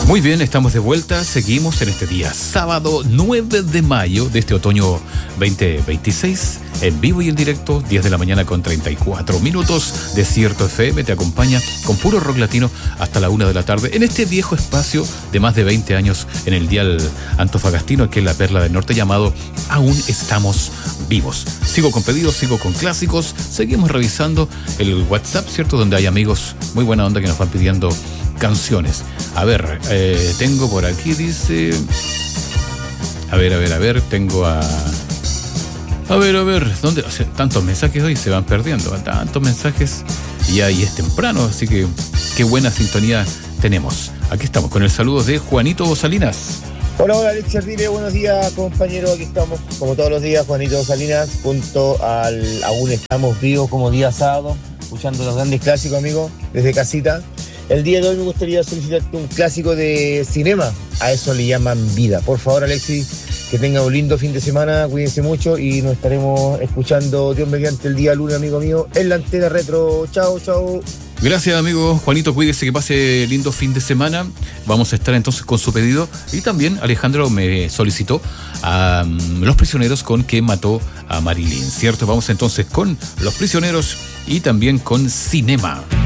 Muy bien, estamos de vuelta, seguimos en este día, sábado 9 de mayo de este otoño 2026, en vivo y en directo, 10 de la mañana con 34 minutos, Desierto FM te acompaña con puro rock latino hasta la 1 de la tarde, en este viejo espacio de más de 20 años en el dial antofagastino, que es la perla del norte, llamado Aún Estamos Vivos. Sigo con pedidos, sigo con clásicos, seguimos revisando el WhatsApp, ¿cierto? Donde hay amigos muy buena onda que nos van pidiendo canciones. A ver, tengo por aquí, dice... A ver, tengo a... A ver, ¿dónde? O sea, tantos mensajes hoy se van perdiendo, tantos mensajes y ahí es temprano, así que qué buena sintonía tenemos. Aquí estamos con el saludo de Juanito Salinas. Hola, Alex Ardile, buenos días, compañero. Aquí estamos, como todos los días, Juanito Salinas, junto al Aún Estamos Vivos, como día sábado, escuchando los grandes clásicos, amigo, desde casita. El día de hoy me gustaría solicitarte un clásico de cinema. A eso le llaman vida. Por favor, Alexis, que tenga un lindo fin de semana, cuídense mucho y nos estaremos escuchando, Dios mediante, el día lunes, amigo mío, en la Antena Retro. Chao. Gracias, amigo Juanito, cuídese, que pase lindo fin de semana. Vamos a estar entonces con su pedido. Y también Alejandro me solicitó a Los Prisioneros con Que Mató a Marilyn, ¿cierto? Vamos entonces con Los Prisioneros y también con Cinema.